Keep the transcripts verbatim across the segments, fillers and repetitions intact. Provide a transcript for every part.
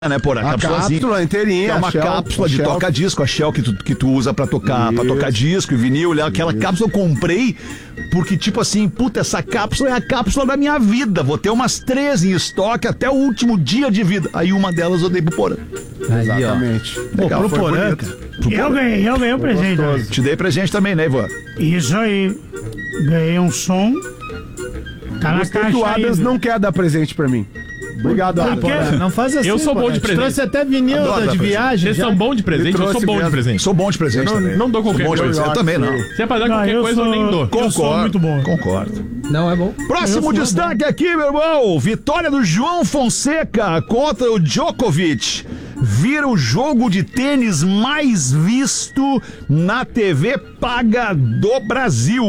né, porra? A cápsula inteirinha. É uma Shell, cápsula de Shell. toca-disco, a Shell que tu, que tu usa pra tocar, pra tocar disco e vinil. Aquela Isso. cápsula eu comprei porque, tipo assim, puta, essa cápsula é a cápsula da minha vida. Vou ter umas três em estoque até o último dia de vida. Aí uma delas eu dei pro Porã. Aí, exatamente. Pô, Legal, pro Porã, cara. Pro eu Porã. ganhei, eu ganhei o presente. Gostoso. Te dei presente também, né, Ivan? Isso aí. Ganhei um som. Tá na caixa que o Adams aí, não quer dar presente pra mim. Obrigado, Adams. Não faz assim. Eu sou bom de presente. Trouxe até vinil Adoro de viagem. Vocês são bons de presente? Eu sou bom mesmo. de presente. Sou bom de presente não, também. Não dou qualquer sou bom de coisa. presente. Eu também não. Se é pra dar não, qualquer eu coisa, sou, eu nem dou. Concordo. Eu sou muito bom. Concordo. Não é bom. Próximo destaque aqui, meu irmão. Vitória do João Fonseca contra o Djokovic. Vira o jogo de tênis mais visto na T V paga do Brasil.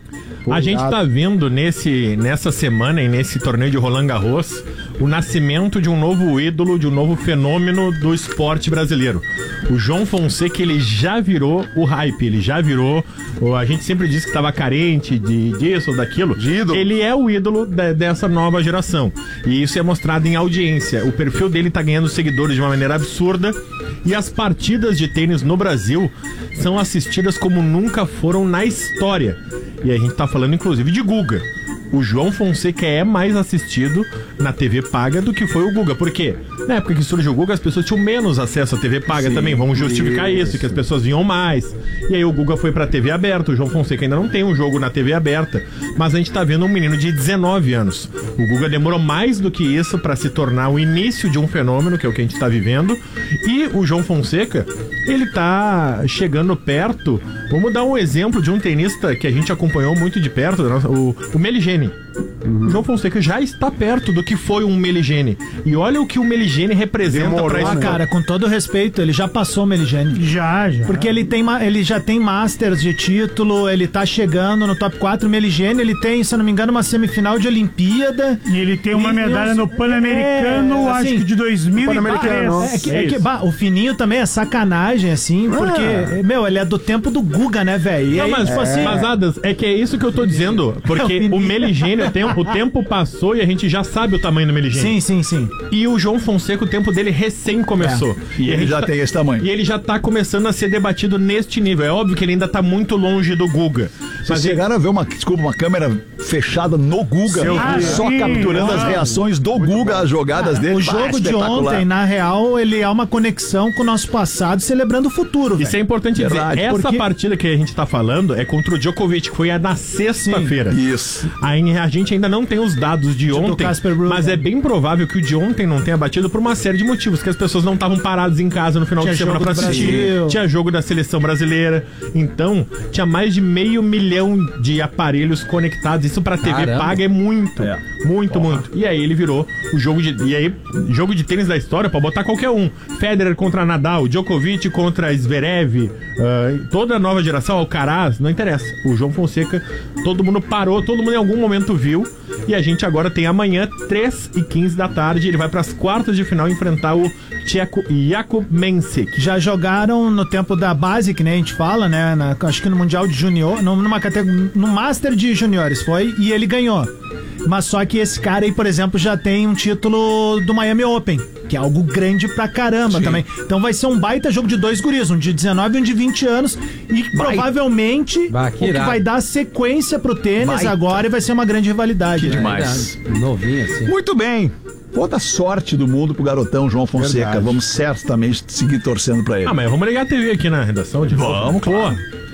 A gente tá vendo nesse, nessa semana e nesse torneio de Roland Garros o nascimento de um novo ídolo, de um novo fenômeno do esporte brasileiro. O João Fonseca, ele já virou o hype, ele já virou... A gente sempre disse que estava carente de, disso ou daquilo. De ídolo. Ele é o ídolo de, dessa nova geração. E isso é mostrado em audiência. O perfil dele tá ganhando seguidores de uma maneira absurda. E as partidas de tênis no Brasil são assistidas como nunca foram na história. E a gente tá falando inclusive de Guga. O João Fonseca é mais assistido na T V paga do que foi o Guga. Por quê? Na época que surgiu o Guga, as pessoas tinham menos acesso à T V paga. Sim, também. Vamos justificar isso. isso, que as pessoas vinham mais. E aí o Guga foi pra T V aberta. O João Fonseca ainda não tem um jogo na T V aberta. Mas a gente tá vendo um menino de dezenove anos. O Guga demorou mais do que isso pra se tornar o início de um fenômeno, que é o que a gente tá vivendo. E o João Fonseca, ele tá chegando perto. Vamos dar um exemplo de um tenista que a gente acompanhou muito de perto, o, o Meligeni. Uhum. O João Fonseca já está perto do que foi um Meligeni. E olha o que o Meligeni representa Demorou, pra isso. Ah, cara, com todo respeito, ele já passou o Meligeni. Já, já. Porque ele, tem, ele já tem Masters de título, ele tá chegando no top quatro. O Meligeni, ele tem, se eu não me engano, uma semifinal de Olimpíada. E ele tem uma medalha no Pan-Americano, é, assim, acho que de dois mil e três. É que, é que bah, o Fininho também é sacanagem, assim, porque, ah. meu, ele é do tempo do Guga, né, velho? Não, mas, tipo assim, mas, Adas, é que é isso que eu tô dizendo. Porque o, o Meligeni, o tempo, o tempo passou e a gente já sabe o tamanho do Meligeni. Sim, sim, sim. E o João Fonseca, o tempo dele recém começou. É. E, e ele já tá, tem esse tamanho. E ele já tá começando a ser debatido neste nível. É óbvio que ele ainda tá muito longe do Guga. Vocês mas chegaram ele... a ver uma, desculpa, uma câmera fechada no Guga, ah, só sim, capturando ah, as reações do Guga, bom. As jogadas ah, dele. O jogo ah, de ontem, na real, ele é uma conexão com o nosso passado, celebrando o futuro. Isso véio. É importante Verdade, dizer. Essa porque... partida que a gente tá falando é contra o Djokovic, que foi a na sexta-feira. Isso. Aí a gente ainda não tem os dados de ontem, mas é bem provável que o de ontem não tenha batido por uma série de motivos, que as pessoas não estavam paradas em casa no final tinha de semana pra assistir. Brasil. Tinha jogo da seleção brasileira. Então, tinha mais de meio milhão de aparelhos conectados. Isso pra T V Caramba. Paga é muito. É. Muito, Porra. muito. E aí ele virou o jogo de. E aí, jogo de tênis da história pra botar qualquer um. Federer contra Nadal, Djokovic contra Zverev, uh, toda a nova geração, Alcaraz, não interessa. O João Fonseca, todo mundo parou, todo mundo em algum momento viu. E a gente agora tem amanhã, três e quinze da tarde, ele vai pras quartas de final enfrentar o tcheco Jakub Mensik. Já jogaram no tempo da base, que nem a gente fala, né? Na, acho que no Mundial de Junior, numa categoria, no Master de Juniores foi, e ele ganhou. Mas só que esse cara aí, por exemplo, já tem um título do Miami Open, que é algo grande pra caramba Sim. também. Então vai ser um baita jogo de dois guris, um de dezenove e um de vinte anos. E vai. provavelmente vai, que o que vai dar sequência pro tênis baita. agora e vai ser uma grande rivalidade. Que demais. É novinho assim. Muito bem. Toda sorte do mundo pro garotão João Fonseca. Verdade. Vamos certamente seguir torcendo pra ele. Ah, mas vamos ligar a T V aqui na redação. De vamos, claro.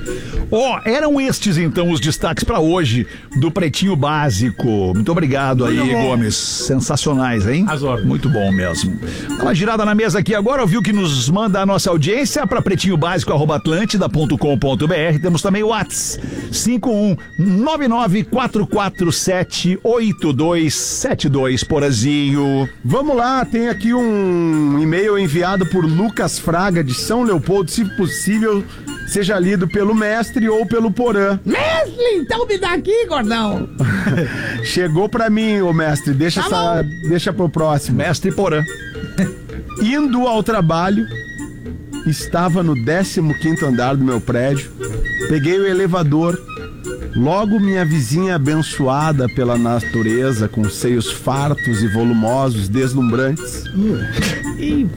Ó, oh, eram estes então os destaques pra hoje do Pretinho Básico. Muito obrigado aí, Muito Gomes. Sensacionais, hein? As ordens. Muito bom mesmo. Dá uma girada na mesa aqui agora, ouviu que nos manda a nossa audiência pra pretinho básico arroba atlântida ponto com ponto br. Temos também o WhatsApp cinco um nove nove quatro quatro sete oito dois sete dois, Porazinho. Vamos lá, tem aqui um e-mail enviado por Lucas Fraga de São Leopoldo, se possível, seja lido pelo mestre ou pelo Porã. Mestre, então me dá aqui, gordão. Chegou pra mim, ô mestre, deixa, tá essa, deixa pro próximo. Mestre Porã. Indo ao trabalho, estava no décimo quinto andar do meu prédio, peguei o elevador, logo minha vizinha abençoada pela natureza, com seios fartos e volumosos, deslumbrantes, Ih,